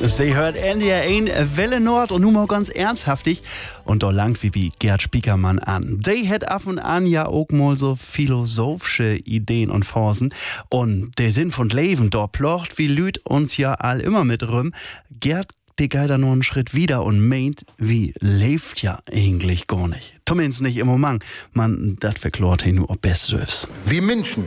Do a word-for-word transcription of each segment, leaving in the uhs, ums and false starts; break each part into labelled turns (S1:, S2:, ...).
S1: Sie hört N D R eins Welle Nord und nun mal ganz ernsthaftig und da langt wie wie Gerd Spiekermann an. Die hat ab und an ja auch mal so philosophische Ideen und Phasen und der Sinn von Leben, da plocht wie Lüd uns ja all immer mit rum. Gerd, der geht da nur einen Schritt wieder und meint, wie lebt ja eigentlich gar nicht. Zumindest nicht im Moment. Man, das verklort ihn nur ob Bestes.
S2: Wie Menschen.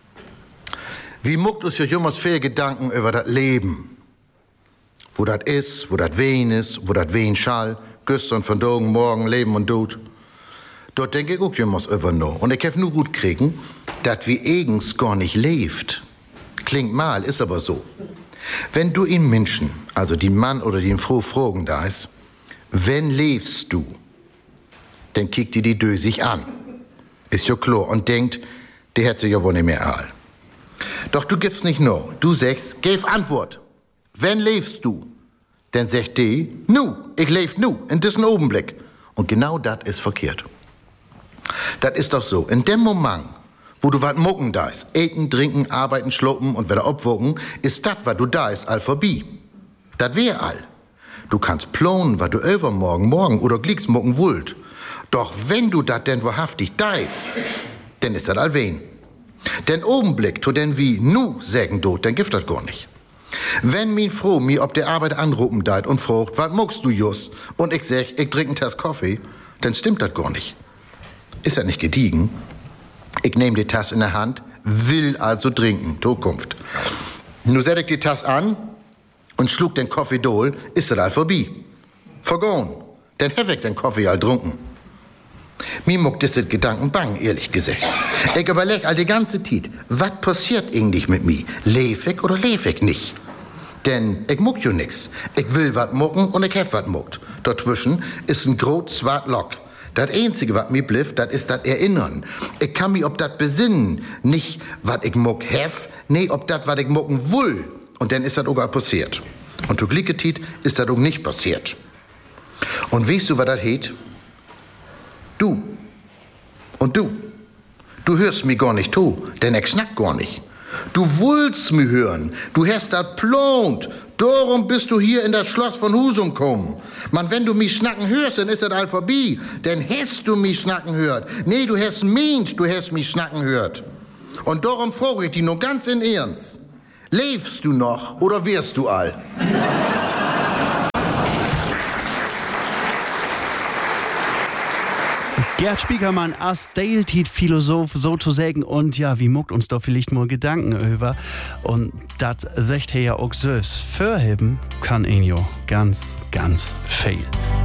S2: Wie muckt uns ja jemals viel Gedanken über das Leben. Wo das ist, wo das wen ist, wo das wen schall, gestern, von morgen, morgen, Leben und Tod. Dort denke ich auch jemals über noch. Und ich hab nur gut kriegen, dass wie eigens gar nicht lebt. Klingt mal, ist aber so. Wenn du in Menschen, also die Mann oder die Frau fragen da ist, wenn lebst du, dann kickt die die Dö sich an. Ist ja klar und denkt, die hat sich ja wohl nicht mehr all. Doch du gibst nicht nur, du sagst, gib Antwort. Wenn lebst du? Dann sagt die, nu, ich leb nu, in diesem Augenblick. Und genau das ist verkehrt. Das ist doch so, in dem Moment, wo du wat mucken da ist, eten, trinken, arbeiten, schluppen und wieder obwogen, ist das, was du da ist, all vorbei. Das wär all. Du kannst planen, was du übermorgen, morgen oder glicks mucken wollt. Doch wenn du dat denn wahrhaftig da ist, dann ist das all wen. Den Augenblick, to den wie nu sägen do, dann gift das gar nicht. Wenn min Frau mir ob der Arbeit anrufen deit und fragt, was muckst du just? Und ich sag, ich trink einen Tass Kaffee, dann stimmt das gar nicht. Ist ja nicht gediegen. Ich nehme die Tasse in der Hand, will also trinken, Zukunft. Nu set ich die Tasse an und schlug den Kaffee dohl, ist das all vorbei. Vergoen, dann hab ich den Kaffee all trunken. Mir muckt diese Gedanken bang, ehrlich gesagt. Ich überleg all die ganze Zeit, was passiert eigentlich mit mir? Leb ich oder leb ich nicht? Denn ich muck jo nix. Ich will wat mucken und ich hef wat muckt. Dazwischen ist ein groß zwart Lock. Das Einzige, was mir blifft, das ist das Erinnern. Ich kann mich ob das besinnen. Nicht, was ich muck hef, nee, ob das, was ich mucken will. Und dann ist das auch passiert. Und zu Glicketit ist das auch nicht passiert. Und weißt du, was das heet? Du. Und du. Du hörst mich gar nicht zu, denn ich schnack gar nicht. Du willst mich hören. Du hast das plant. Darum bist du hier in das Schloss von Husum gekommen. Man, wenn du mich schnacken hörst, dann ist das all vorbei. Denn hast du mich schnacken hört. Nee, du hast meint, du hast mich schnacken hört. Und darum frage ich dich nur ganz in Ernst. Lebst du noch oder wirst du all?
S1: Gerd Spiekermann als Deiltit-Philosoph sozusagen und ja, wie muckt uns da vielleicht mal Gedanken über und das sagt er ja auch selbst. Vorheben kann ihn ja ganz, ganz viel.